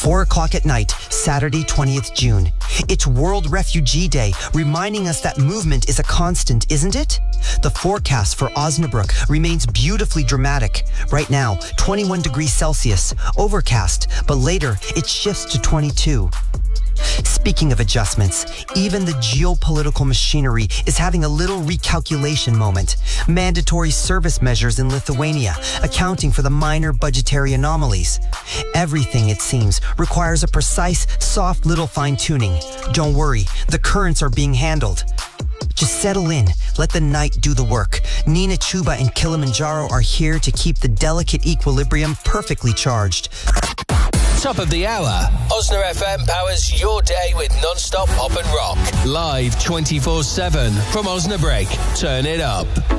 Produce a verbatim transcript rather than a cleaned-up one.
four o'clock at night, Saturday, twentieth of June. It's World Refugee Day, reminding us that movement is a constant, isn't it? The forecast for Osnabrück remains beautifully dramatic. Right now, twenty-one degrees Celsius, overcast, but later it shifts to twenty-two. Speaking of adjustments, even the geopolitical machinery is having a little recalculation moment. Mandatory service measures in Lithuania, accounting for the minor budgetary anomalies. Everything, it seems, requires a precise, soft little fine-tuning. Don't worry, the currents are being handled. Just settle in, let the night do the work. Nina Chuba and Kilimanjaro are here to keep the delicate equilibrium perfectly charged. Top of the hour. Osna F M powers your day with non-stop pop and rock. Live twenty-four seven from Osnabrück. Turn it up.